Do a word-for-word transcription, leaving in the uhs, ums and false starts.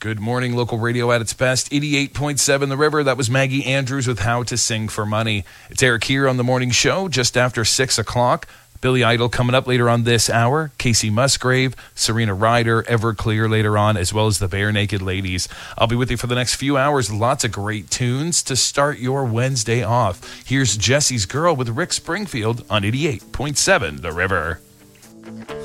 Good morning, local radio at its best. eighty-eight point seven The River. That was Maggie Andrews with How to Sing for Money. It's Eric here on the morning show just after six o'clock. Billy Idol coming up later on this hour. Casey Musgrave, Serena Ryder, Everclear later on, as well as the Bare Naked Ladies. I'll be with you for the next few hours. Lots of great tunes to start your Wednesday off. Here's Jesse's Girl with Rick Springfield on eighty-eight point seven The River.